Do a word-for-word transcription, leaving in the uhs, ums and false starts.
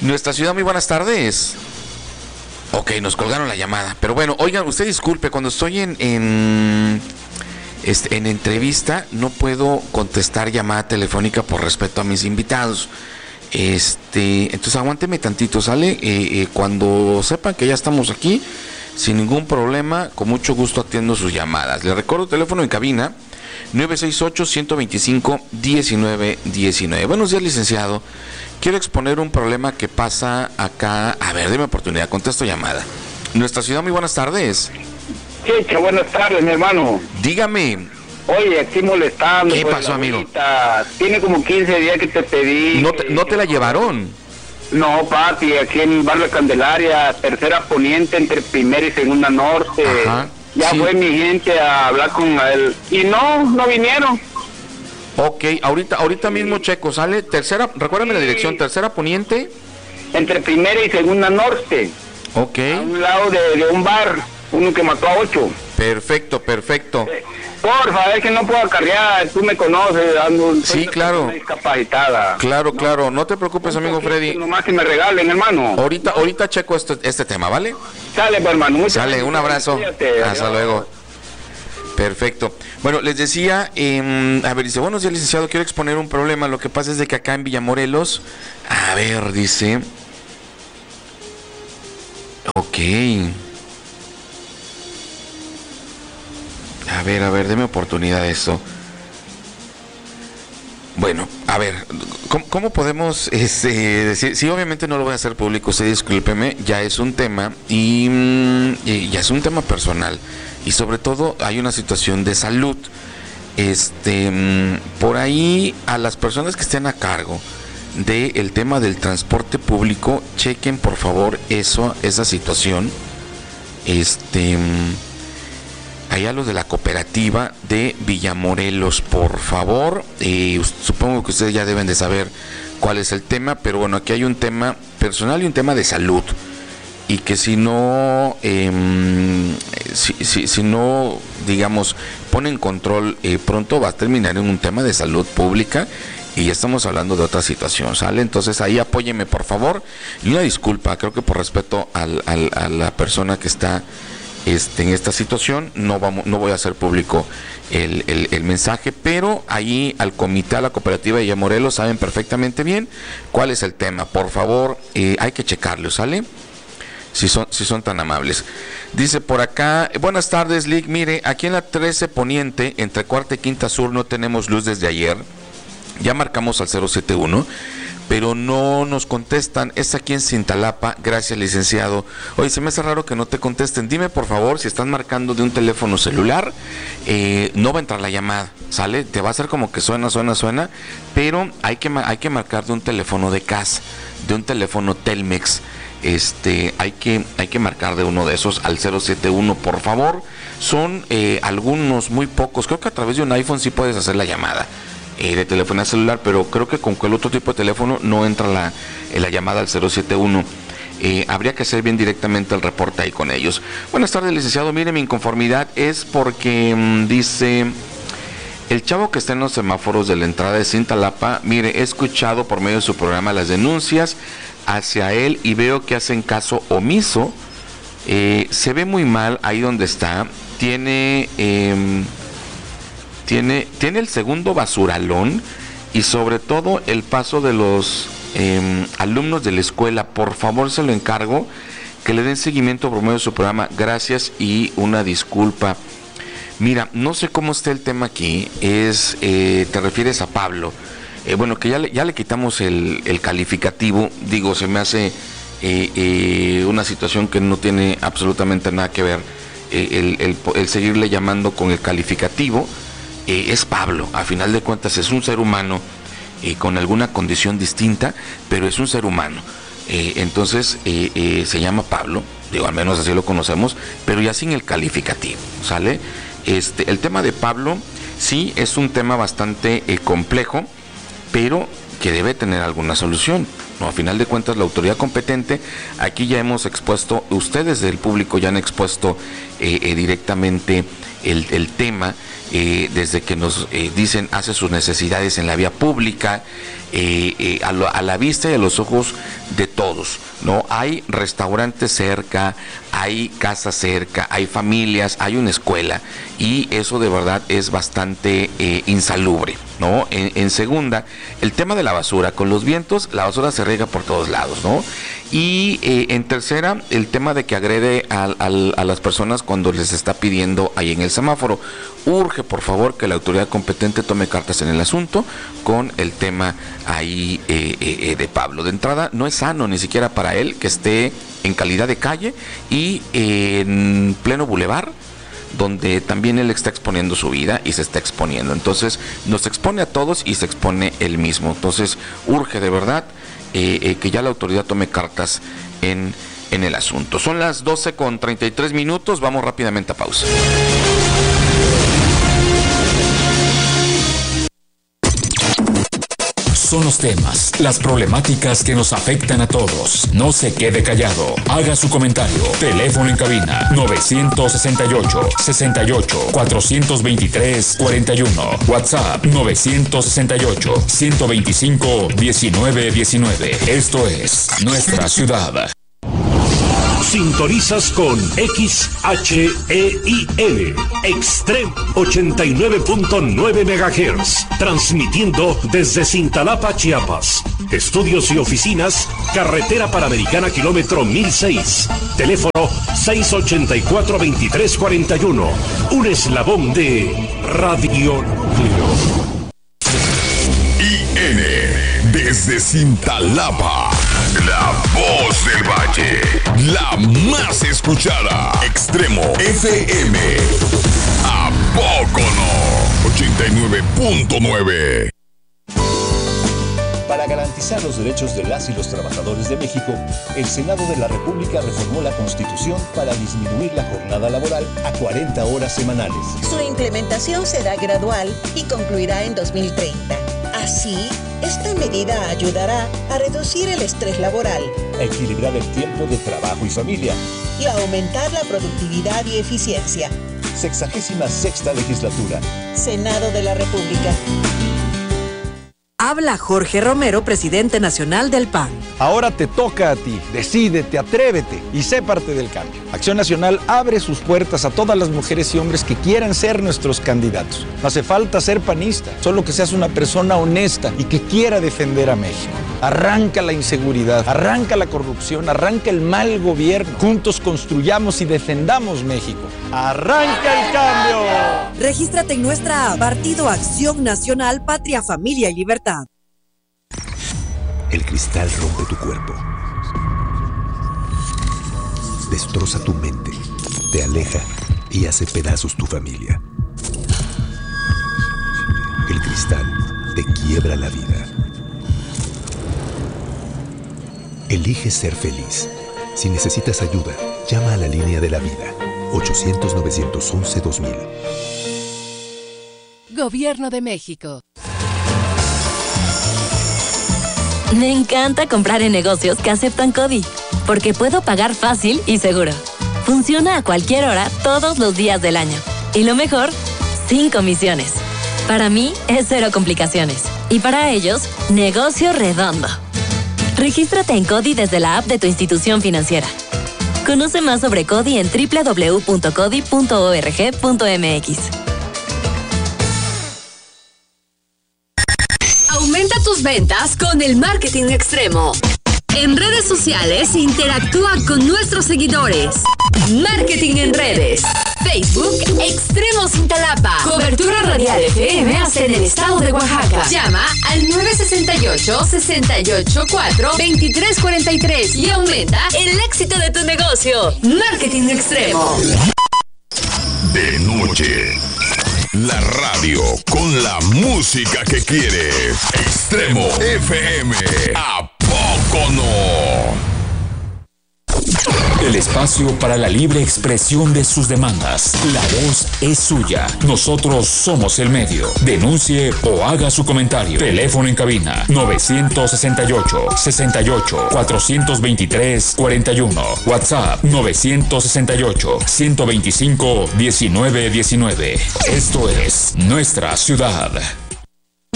Nuestra ciudad, muy buenas tardes. Ok, nos colgaron la llamada. Pero bueno, oigan, usted disculpe, cuando estoy en, en, este, en entrevista no puedo contestar llamada telefónica por respeto a mis invitados. Este, entonces aguánteme tantito, ¿sale? Eh, eh, cuando sepan que ya estamos aquí, sin ningún problema, con mucho gusto atiendo sus llamadas. Les recuerdo teléfono en cabina, nueve seis ocho, uno dos cinco, uno nueve uno nueve. Buenos días, licenciado. Quiero exponer un problema que pasa acá. A ver, deme oportunidad, contesto llamada. Nuestra ciudad, muy buenas tardes. Chicha, buenas tardes, mi hermano. Dígame. Oye, aquí molestando. ¿Qué pues, pasó, amigo? Abuelita. Tiene como quince días que te pedí. ¿No te, no te la llevaron? No, papi, aquí en el barrio Candelaria, tercera poniente entre primera y segunda norte. Ajá, ya sí. Fue mi gente a hablar con él. Y no, no vinieron. Ok, ahorita ahorita mismo checo, ¿sale? Tercera, recuérdame la dirección, tercera poniente. Entre primera y segunda norte. Ok. A un lado de, de un bar, uno que mató a ocho. Perfecto, perfecto. Porfa, es que no puedo acarrear, tú me conoces, ando, soy Sí, una claro. persona discapacitada. Claro, claro, no te preocupes, Un amigo poquito Freddy. Nomás que me regalen, hermano. Ahorita ahorita checo este, este tema, ¿vale? Sale, pues, hermano. Muchas Sale, gracias. un abrazo. Cuídate, Hasta adiós. luego. Perfecto. Bueno, les decía, eh, a ver, dice, buenos días, licenciado, quiero exponer un problema. Lo que pasa es de que acá en Villamorelos, a ver, dice, ok. A ver, a ver, deme oportunidad de eso. Bueno, a ver, ¿cómo, cómo podemos este, decir? Sí, obviamente no lo voy a hacer público, usted discúlpeme, ya es un tema y, y ya es un tema personal y sobre todo hay una situación de salud. Este, por ahí a las personas que estén a cargo del tema del transporte público, chequen por favor eso, esa situación. Este, allá los de la cooperativa de Villamorelos, por favor. Eh, supongo que ustedes ya deben de saber cuál es el tema, pero bueno, aquí hay un tema personal y un tema de salud. Y que si no, eh, si, si, si no, digamos, ponen control, eh, pronto va a terminar en un tema de salud pública. Y ya estamos hablando de otra situación, ¿sale? Entonces ahí apóyeme, por favor. Y una disculpa, creo que por respeto al, al, a la persona que está Este, en esta situación no vamos, no voy a hacer público el, el, el mensaje, pero ahí al comité, a la cooperativa de Villamorelos saben perfectamente bien cuál es el tema. Por favor, eh, hay que checarlo, ¿sale? Si son, si son tan amables. Dice por acá, buenas tardes, Lick. Mire, aquí en la trece Poniente, entre cuarta y quinta sur, no tenemos luz desde ayer. Ya marcamos al cero siete uno. Pero no nos contestan. Es aquí en Cintalapa. Gracias, licenciado. Oye, se me hace raro que no te contesten. Dime, por favor, si están marcando de un teléfono celular, eh, no va a entrar la llamada, ¿sale? Te va a hacer como que suena, suena, suena, pero hay que, hay que marcar de un teléfono de casa, de un teléfono Telmex. Este, hay que, hay que marcar de uno de esos al cero siete uno, por favor. Son eh, algunos, muy pocos. Creo que a través de un iPhone sí puedes hacer la llamada Eh, de telefonía celular, pero creo que con cualquier otro tipo de teléfono no entra la, eh, la llamada al cero siete uno. Eh, habría que hacer bien directamente el reporte ahí con ellos. Buenas tardes, licenciado. Mire, mi inconformidad es porque mmm, dice el chavo que está en los semáforos de la entrada de Cintalapa. Mire, he escuchado por medio de su programa las denuncias hacia él y veo que hacen caso omiso. Eh, se ve muy mal ahí donde está. Tiene eh, Tiene, tiene el segundo basuralón y sobre todo el paso de los eh, alumnos de la escuela. Por favor, se lo encargo que le den seguimiento por medio de su programa. Gracias y una disculpa. Mira, no sé cómo está el tema aquí. Es, eh, te refieres a Pablo. Eh, bueno, que ya le, ya le quitamos el, el calificativo. Digo, se me hace eh, eh, una situación que no tiene absolutamente nada que ver eh, el, el, el seguirle llamando con el calificativo. Eh, es Pablo, a final de cuentas es un ser humano eh, con alguna condición distinta, pero es un ser humano. Eh, entonces eh, eh, se llama Pablo, digo, al menos así lo conocemos, pero ya sin el calificativo, ¿sale? Este, el tema de Pablo sí es un tema bastante eh, complejo, pero que debe tener alguna solución, ¿no? A final de cuentas, la autoridad competente, aquí ya hemos expuesto, ustedes del público ya han expuesto eh, eh, directamente el, el tema, eh, desde que nos eh, dicen hace sus necesidades en la vía pública, eh, eh, a, lo, a la vista y a los ojos de todos, ¿no? Hay restaurantes cerca, hay casas cerca, hay familias, hay una escuela, y eso de verdad es bastante eh, insalubre, ¿no? En, en segunda, el tema de la basura, con los vientos la basura se riega por todos lados, ¿no? Y eh, en tercera, el tema de que agrede a, a, a las personas cuando les está pidiendo ahí en el semáforo. Urge, por favor, que la autoridad competente tome cartas en el asunto con el tema ahí eh, eh, de Pablo. De entrada, no es sano ni siquiera para él que esté en calidad de calle y eh, en pleno bulevar, donde también él está exponiendo su vida y se está exponiendo. Entonces, nos expone a todos y se expone él mismo. Entonces, urge de verdad eh, eh, que ya la autoridad tome cartas en, en el asunto. Son las doce con treinta y tres minutos, vamos rápidamente a pausa. Son los temas, las problemáticas que nos afectan a todos. No se quede callado. Haga su comentario. Teléfono en cabina nueve seis ocho, seis ocho, cuatro dos tres, cuatro uno. WhatsApp nueve seis ocho, uno dos cinco, uno nueve uno nueve. Esto es Nuestra Ciudad. Sintonizas con X H E I N, Extremo ochenta y nueve punto nueve megahertz, transmitiendo desde Cintalapa, Chiapas. Estudios y oficinas, Carretera Panamericana, kilómetro mil seis. Teléfono seis ocho cuatro, dos tres cuatro uno. Un eslabón de Radio Núcleo. I N, desde Cintalapa, la voz del valle, la más escuchada. Extremo F M, ¿a poco no? ochenta y nueve punto nueve. Para garantizar los derechos de las y los trabajadores de México, el Senado de la República reformó la Constitución para disminuir la jornada laboral a cuarenta horas semanales. Su implementación será gradual y concluirá en dos mil treinta. Así, esta medida ayudará a reducir el estrés laboral, a equilibrar el tiempo de trabajo y familia y a aumentar la productividad y eficiencia. Sexagésima sexta legislatura. Senado de la República. Habla Jorge Romero, presidente nacional del P A N. Ahora te toca a ti. Decídete, atrévete y sé parte del cambio. Acción Nacional abre sus puertas a todas las mujeres y hombres que quieran ser nuestros candidatos. No hace falta ser panista, solo que seas una persona honesta y que quiera defender a México. Arranca la inseguridad, arranca la corrupción, arranca el mal gobierno. Juntos construyamos y defendamos México. ¡Arranca el cambio! Regístrate en nuestra app, Partido Acción Nacional, Patria, Familia y Libertad. El cristal rompe tu cuerpo, destroza tu mente, te aleja y hace pedazos tu familia. El cristal te quiebra la vida. Elige ser feliz. Si necesitas ayuda, llama a la línea de la vida, ochocientos, novecientos once, dos mil. Gobierno de México. Me encanta comprar en negocios que aceptan CODI, porque puedo pagar fácil y seguro. Funciona a cualquier hora, todos los días del año. Y lo mejor, sin comisiones. Para mí, es cero complicaciones. Y para ellos, negocio redondo. Regístrate en CODI desde la app de tu institución financiera. Conoce más sobre CODI en doble u doble u doble u punto codi punto org punto m x. Aumenta tus ventas con el marketing extremo. En redes sociales, interactúa con nuestros seguidores. Marketing en redes. Facebook, Extremo Cintalapa. Cobertura radial F M hasta en el estado de Oaxaca. Llama al nueve seis ocho, seis ocho cuatro, dos tres cuatro tres y aumenta el éxito de tu negocio. Marketing extremo. De noche, la radio con la música que quieres. Extremo F M, ¿a poco no? El espacio para la libre expresión de sus demandas. La voz es suya. Nosotros somos el medio. Denuncie o haga su comentario. Teléfono en cabina novecientos sesenta y ocho, sesenta y ocho, cuatrocientos veintitrés, cuarenta y uno. WhatsApp novecientos sesenta y ocho, ciento veinticinco, diecinueve diecinueve. Esto es Nuestra Ciudad.